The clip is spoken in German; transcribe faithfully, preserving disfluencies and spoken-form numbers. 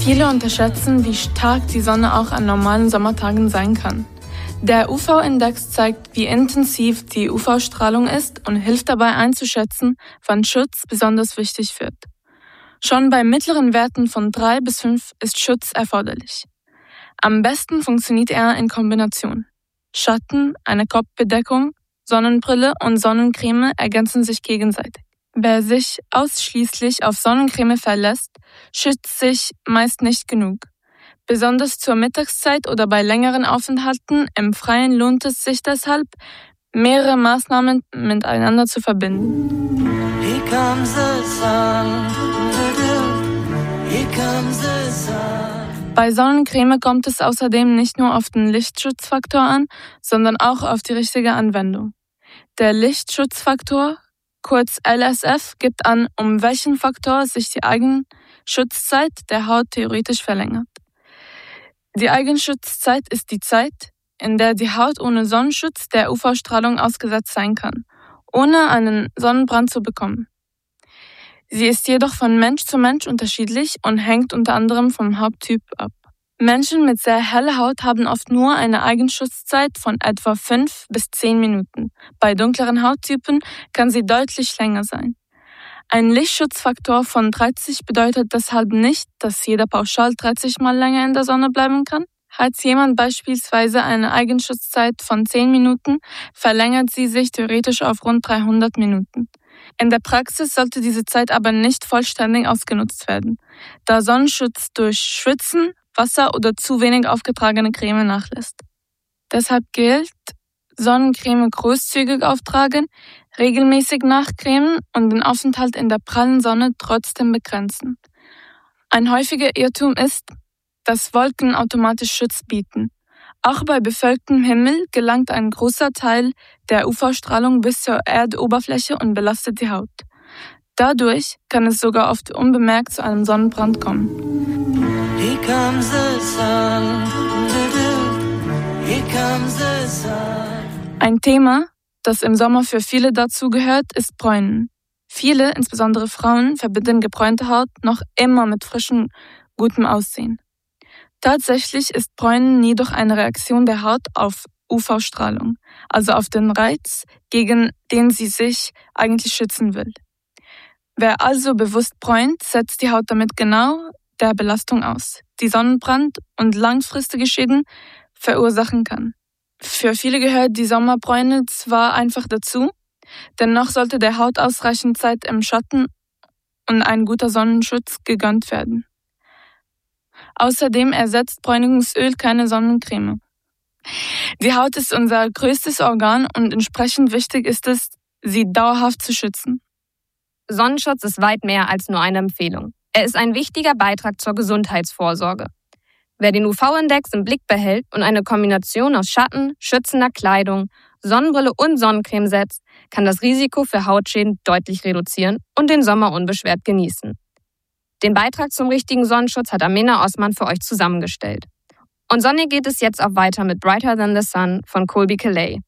Viele unterschätzen, wie stark die Sonne auch an normalen Sommertagen sein kann. Der U V-Index zeigt, wie intensiv die U V-Strahlung ist und hilft dabei einzuschätzen, wann Schutz besonders wichtig wird. Schon bei mittleren Werten von drei bis fünf ist Schutz erforderlich. Am besten funktioniert er in Kombination. Schatten, eine Kopfbedeckung, Sonnenbrille und Sonnencreme ergänzen sich gegenseitig. Wer sich ausschließlich auf Sonnencreme verlässt, schützt sich meist nicht genug. Besonders zur Mittagszeit oder bei längeren Aufenthalten im Freien lohnt es sich deshalb, mehrere Maßnahmen miteinander zu verbinden. Here comes the sun. Here comes the sun. Bei Sonnencreme kommt es außerdem nicht nur auf den Lichtschutzfaktor an, sondern auch auf die richtige Anwendung. Der Lichtschutzfaktor, kurz L S F, gibt an, um welchen Faktor sich die Eigenschutzzeit der Haut theoretisch verlängert. Die Eigenschutzzeit ist die Zeit, in der die Haut ohne Sonnenschutz der U V-Strahlung ausgesetzt sein kann, ohne einen Sonnenbrand zu bekommen. Sie ist jedoch von Mensch zu Mensch unterschiedlich und hängt unter anderem vom Hauttyp ab. Menschen mit sehr heller Haut haben oft nur eine Eigenschutzzeit von etwa fünf bis zehn Minuten. Bei dunkleren Hauttypen kann sie deutlich länger sein. Ein Lichtschutzfaktor von dreißig bedeutet deshalb nicht, dass jeder pauschal dreißig Mal länger in der Sonne bleiben kann. Hat jemand beispielsweise eine Eigenschutzzeit von zehn Minuten, verlängert sie sich theoretisch auf rund dreihundert Minuten. In der Praxis sollte diese Zeit aber nicht vollständig ausgenutzt werden, da Sonnenschutz durch Schwitzen, Wasser oder zu wenig aufgetragene Creme nachlässt. Deshalb gilt, Sonnencreme großzügig auftragen, regelmäßig nachcremen und den Aufenthalt in der prallen Sonne trotzdem begrenzen. Ein häufiger Irrtum ist, dass Wolken automatisch Schutz bieten. Auch bei bewölktem Himmel gelangt ein großer Teil der U V-Strahlung bis zur Erdoberfläche und belastet die Haut. Dadurch kann es sogar oft unbemerkt zu einem Sonnenbrand kommen. Here comes the sun. Here comes the sun. Ein Thema, das im Sommer für viele dazugehört, ist Bräunen. Viele, insbesondere Frauen, verbinden gebräunte Haut noch immer mit frischem, gutem Aussehen. Tatsächlich ist Bräunen jedoch eine Reaktion der Haut auf U V-Strahlung, also auf den Reiz, gegen den sie sich eigentlich schützen will. Wer also bewusst bräunt, setzt die Haut damit genau der Belastung aus, die Sonnenbrand und langfristige Schäden verursachen kann. Für viele gehört die Sommerbräune zwar einfach dazu, dennoch sollte der Haut ausreichend Zeit im Schatten und ein guter Sonnenschutz gegönnt werden. Außerdem ersetzt Bräunigungsöl keine Sonnencreme. Die Haut ist unser größtes Organ und entsprechend wichtig ist es, sie dauerhaft zu schützen. Sonnenschutz ist weit mehr als nur eine Empfehlung. Er ist ein wichtiger Beitrag zur Gesundheitsvorsorge. Wer den U V-Index im Blick behält und eine Kombination aus Schatten, schützender Kleidung, Sonnenbrille und Sonnencreme setzt, kann das Risiko für Hautschäden deutlich reduzieren und den Sommer unbeschwert genießen. Den Beitrag zum richtigen Sonnenschutz hat Amena Osman für euch zusammengestellt. Und sonnig geht es jetzt auch weiter mit Brighter Than the Sun von Colbie Caillat.